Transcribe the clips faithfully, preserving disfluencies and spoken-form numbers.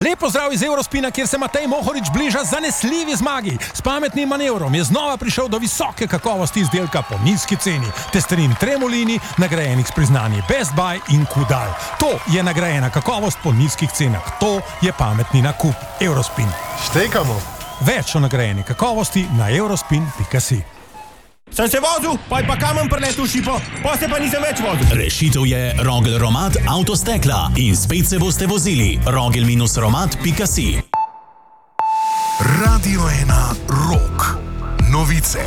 Lep pozdrav iz Eurospina, kjer se Matej Mohorič bliža zanesljivi zmagi. S pametnim manevrom je znova prišel do visoke kakovosti izdelka po nizki ceni. Testerin Tremolini, nagrajenih s priznanji Best Buy in Kudal. To je nagrajena kakovost po nizkih cenah. To je pametni nakup. Eurospin. Štekamo. Več o nagrajeni kakovosti na eurospin pika si. Sem se vozil, pa je pa kamen preletel šipo, pa se pa nisem več vozil. Rešitev je Rogel Romat Avtostekla in spet se boste vozili. rogel romat pika si. Radio ena Rock. Novice.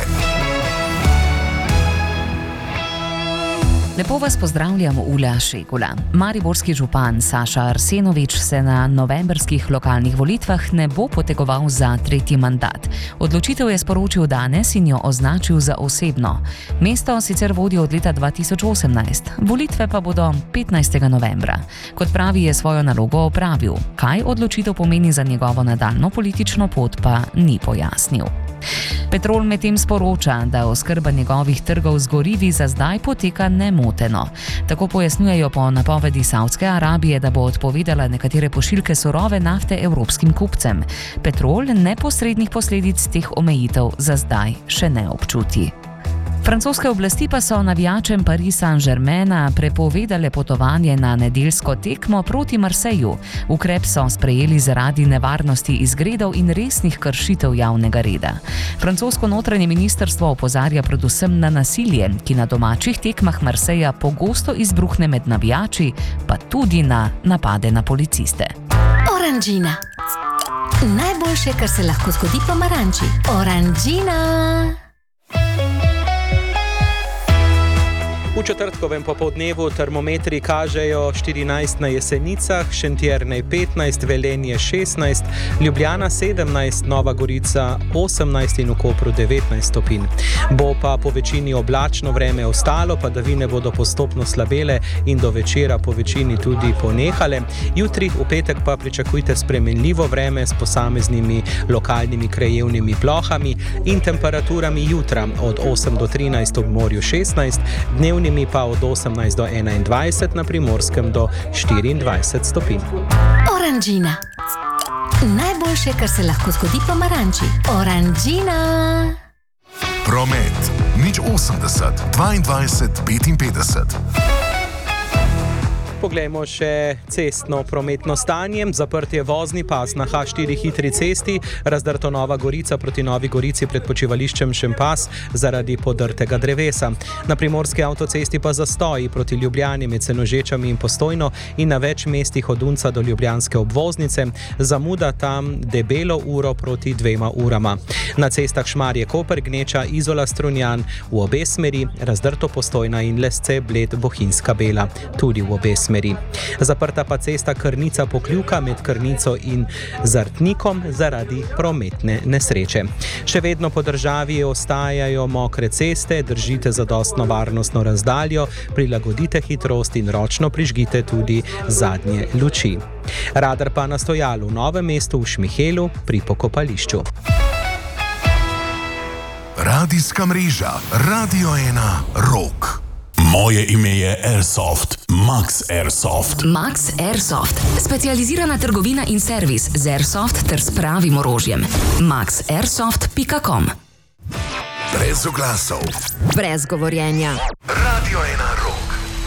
Lepo vas pozdravljam, Ula Šegula. Mariborski župan Saša Arsenovič se na novembrskih lokalnih volitvah ne bo potegoval za tretji mandat. Odločitev je sporočil danes in jo označil za osebno. Mesto sicer vodi od leta dva tisoč osemnajst, volitve pa bodo petnajstega novembra. Kot pravi, je svojo nalogo opravil. Kaj odločitev pomeni za njegovo nadaljnjo politično pot, pa ni pojasnil. Petrol medtem sporoča, da oskrba njegovih trgov z gorivi za zdaj poteka nemoteno. Tako pojasnjujejo po napovedi Savdske Arabije, da bo odpovedala nekatere pošiljke surove nafte evropskim kupcem. Petrol neposrednih posledic teh omejitev za zdaj še ne občuti. Francoske oblasti pa so navijačem Paris Saint-Germaina prepovedale potovanje na nedeljsko tekmo proti Marseju. Ukrep so sprejeli zaradi nevarnosti izgredov in resnih kršitev javnega reda. Francosko notranje ministrstvo opozarja predvsem na nasilje, ki na domačih tekmah Marseja pogosto izbruhne med navijači, pa tudi na napade na policiste. Oranžina. Najboljše, kar se lahko zgodi pomaranči. Oranžina. V četrtkovem popoldnevu termometri kažejo štirinajst na Jesenicah, Šentjernej petnajst, Velenje šestnajst, Ljubljana sedemnajst, Nova Gorica osemnajst in v Kopru devetnajst stopinj. Bo pa po večini oblačno vreme ostalo, padavine bodo postopno slabele in do večera po večini tudi ponehale. Jutri v petek pa pričakujte spremenljivo vreme s posameznimi lokalnimi krajevnimi plohami in temperaturami jutra od osem do trinajst, ob morju šestnajst, dnevni pa od osemnajst do enaindvajset, na Primorskem do štiriindvajset stopinj. Oranžina. Najboljše, kar se lahko zgodi pomaranči. Oranžina. Promet. nič osemdeset, dvaindvajset, petinpetdeset. Poglejmo še cestno prometno stanje. Zaprt je vozni pas na ha štiri hitri cesti, razdrto Nova Gorica proti Novi Gorici pred počivališčem Šempas zaradi podrtega drevesa. Na primorski avtocesti pa zastoji proti Ljubljani med Senožečami in Postojno in na več mestih od Unca do ljubljanske obvoznice, zamuda tam debelo uro proti dvema urama. Na cestah Šmarje-Koper, Gneča, Izola, Strunjan v obe smeri, razdrto Postojna in Lesce, Bled, Bohinjska Bela tudi v obe smeri. Zaprta pa cesta Krnica-Pokljuka med Krnico in Zartnikom zaradi prometne nesreče. Še vedno po državi ostajajo mokre ceste, držite zadostno varnostno razdaljo, prilagodite hitrost in ročno prižgite tudi zadnje luči. Radar pa na stojalu v Novem mestu, v Šmihelu pri pokopališču. Radijska mreža Radio ena Rock. Moje ime je Airsoft, Max Airsoft. Max Airsoft, specializirana trgovina in servis z Airsoft ter s pravim orožjem. max airsoft pika com. Brez oglasov. Brez govorjenja. Radio ena Rock.